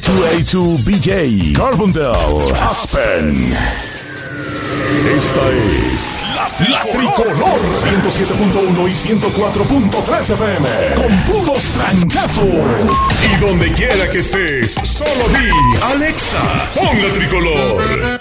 A2A2 BJ, Carbondale, Aspen. Esta es la Tricolor 107.1 y 104.3 FM con puros trancazos. Y donde quiera que estés, solo di Alexa, pon la Tricolor.